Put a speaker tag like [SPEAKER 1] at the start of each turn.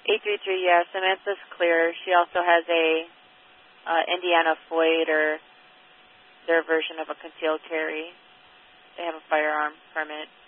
[SPEAKER 1] 833, yeah, Samantha's clear. She also has a Indiana FOID or their version of a concealed carry. They have a firearm permit.